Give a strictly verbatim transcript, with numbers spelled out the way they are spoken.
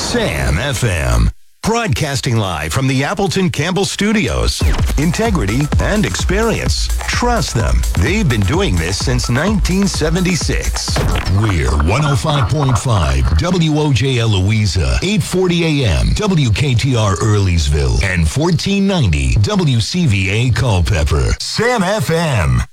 Sam F M. Broadcasting live from the Appleton Campbell Studios. Integrity and experience. Trust them. They've been doing this since nineteen seventy-six. We're one oh five point five W O J L Louisa, eight forty A M W K T R Earlysville, and fourteen ninety W C V A Culpeper. Sam F M.